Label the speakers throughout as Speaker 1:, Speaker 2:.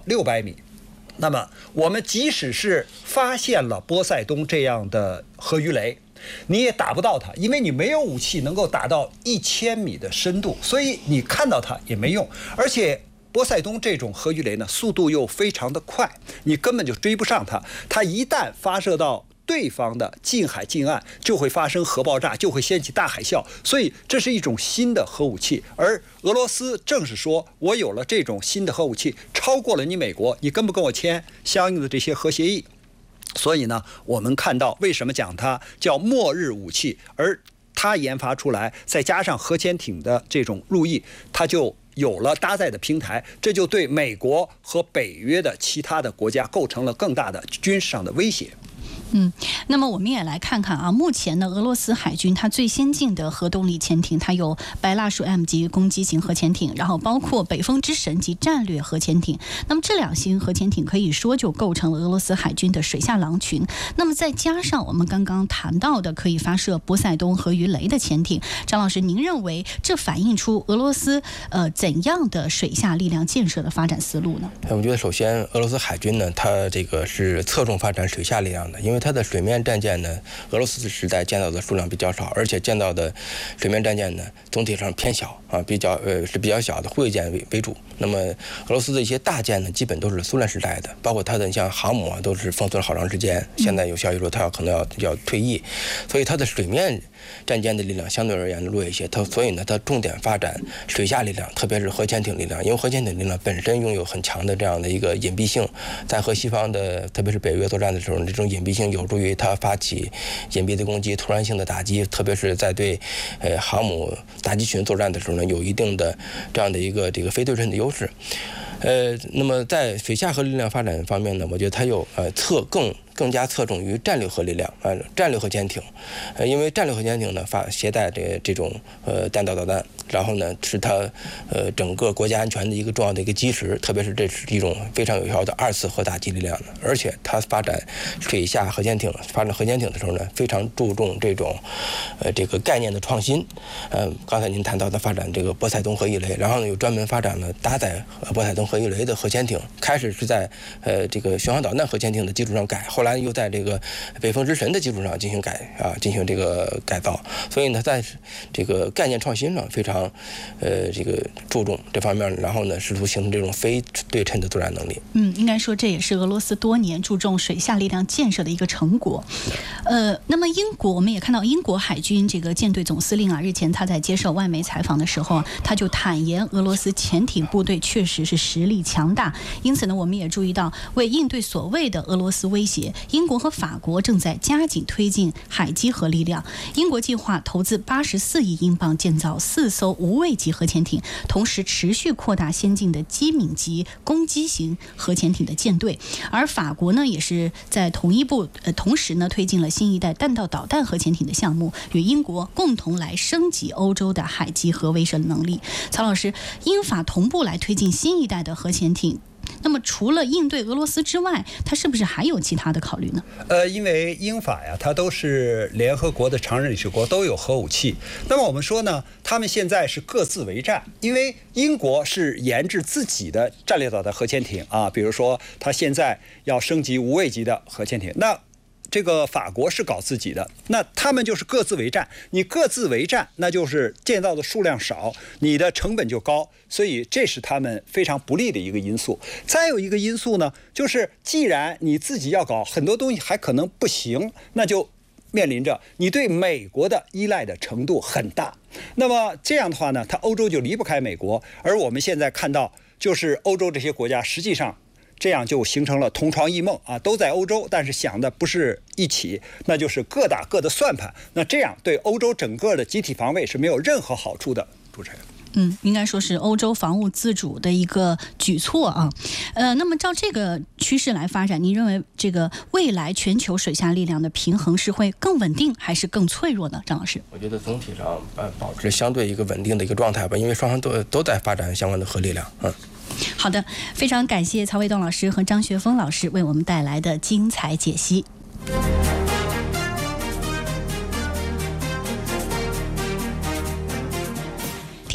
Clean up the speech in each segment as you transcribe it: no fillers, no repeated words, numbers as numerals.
Speaker 1: 600米。那么我们即使是发现了波塞冬这样的核鱼雷，你也打不到它，因为你没有武器能够打到1000米的深度，所以你看到它也没用。而且波塞冬这种核鱼雷呢，速度又非常的快，你根本就追不上它。它一旦发射到对方的近海近岸，就会发生核爆炸，就会掀起大海啸。所以这是一种新的核武器，而俄罗斯正是说，我有了这种新的核武器，超过了你美国，你跟不跟我签相应的这些核协议？所以呢，我们看到为什么讲它叫末日武器，而它研发出来，再加上核潜艇的这种入役，它就有了搭载的平台，这就对美国和北约的其他的国家构成了更大的军事上的威胁。
Speaker 2: 那么我们也来看看啊，目前呢，俄罗斯海军它最先进的核动力潜艇，它有白蜡鼠 M 级攻击型核潜艇，然后包括北风之神级战略核潜艇。那么这2型核潜艇可以说就构成了俄罗斯海军的水下狼群。那么再加上我们刚刚谈到的可以发射波塞冬核鱼雷的潜艇，张老师，您认为这反映出俄罗斯怎样的水下力量建设的发展思路呢？
Speaker 3: 我觉得首先俄罗斯海军呢，它这个是侧重发展水下力量的，因为它的水面战舰呢，俄罗斯时代建造的数量比较少，而且建造的水面战舰呢，总体上偏小啊，是比较小的护卫舰为主。那么俄罗斯的一些大舰呢，基本都是苏联时代的，包括它的像航母啊，都是封存了好长时间。现在有消息说它可能要退役，所以它的水面战舰的力量相对而言弱一些。所以呢，它重点发展水下力量，特别是核潜艇力量，因为核潜艇力量本身拥有很强的这样的一个隐蔽性，在和西方的特别是北约作战的时候，这种隐蔽性有助于它发起隐蔽的攻击、突然性的打击，特别是在对航母打击群作战的时候呢，有一定的这样的一个非对称的优势。那么在水下核力量发展方面呢，我觉得它有更加侧重于战略核力量战略核潜艇，因为战略核潜艇呢携带这种弹道导弹，然后呢是它整个国家安全的一个重要的一个基石，特别是这是一种非常有效的2次核打击力量的，而且它发展水下核潜艇的时候呢，非常注重这种这个概念的创新。刚才您谈到的发展这个波塞冬核鱼雷，然后呢又专门发展了搭载波塞冬核鱼雷的核潜艇，开始是在这个巡航导弹核潜艇的基础上改，后来又在这个北风之神的基础上进行这个改造，所以呢，在这个概念创新上非常这个注重这方面，然后呢，试图形成这种非对称的作战能力。
Speaker 2: 应该说这也是俄罗斯多年注重水下力量建设的一个成果。那么英国，我们也看到英国海军这个舰队总司令啊，日前他在接受外媒采访的时候，他就坦言俄罗斯潜艇部队确实是实力强大，因此呢，我们也注意到为应对所谓的俄罗斯威胁，英国和法国正在加紧推进海基核力量。英国计划投资84亿英镑建造4艘无畏级核潜艇，同时持续扩大先进的机敏级攻击型核潜艇的舰队。而法国呢，也是在同时呢推进了新一代弹道导弹核潜艇的项目，与英国共同来升级欧洲的海基核威慑能力。曹老师，英法同步来推进新一代的核潜艇，那么除了应对俄罗斯之外，它是不是还有其他的考虑呢？
Speaker 1: 因为英法呀，它都是联合国的常任理事国，都有核武器。那么我们说呢，他们现在是各自为战，因为英国是研制自己的战略导弹核潜艇啊，比如说它现在要升级无畏级的核潜艇，那这个法国是搞自己的，那他们就是各自为战。你各自为战，那就是建造的数量少，你的成本就高，所以这是他们非常不利的一个因素。再有一个因素呢，就是既然你自己要搞，很多东西还可能不行，那就面临着你对美国的依赖的程度很大。那么这样的话呢，欧洲就离不开美国，而我们现在看到，就是欧洲这些国家实际上这样就形成了同床异梦啊，都在欧洲，但是想的不是一起，那就是各打各的算盘。那这样对欧洲整个的集体防卫是没有任何好处的。主持人。
Speaker 2: 应该说是欧洲防务自主的一个举措啊。那么照这个趋势来发展，您认为这个未来全球水下力量的平衡是会更稳定还是更脆弱呢？张老师，
Speaker 3: 我觉得总体上保持相对一个稳定的一个状态吧，因为双方都在发展相关的核力量。
Speaker 2: 好的，非常感谢曹卫东老师和张学峰老师为我们带来的精彩解析。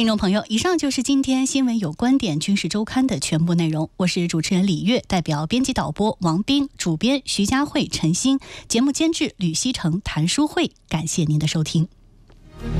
Speaker 2: 听众朋友，以上就是今天新闻有观点军事周刊的全部内容。我是主持人李月，代表编辑导播王斌，主编徐佳慧、陈鑫，节目监制吕希成、谭淑慧，感谢您的收听。